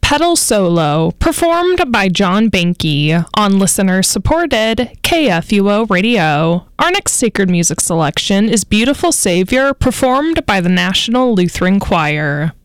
Pedal Solo, performed by John Banky on listener-supported KFUO Radio. Our next sacred music selection is Beautiful Savior, performed by the National Lutheran Choir.